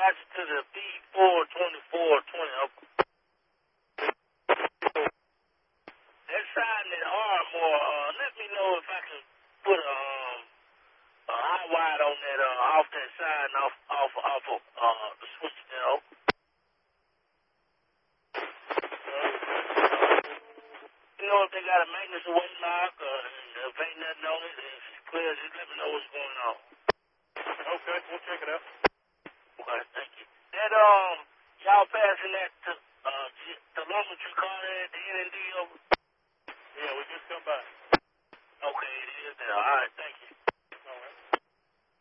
dispatch to the B42420. That sign in Ardmore, let me know if I can put a hot wire on that, off that sign, off of the switch there. You know, if they got a maintenance away lock, if ain't nothing on it, if it's clear, just let me know what's going on. Okay, we'll check it out. Okay, thank you. That, y'all passing that telemetry car there at the NND over? Yeah, we just come by. Okay, it is there. All right, thank you.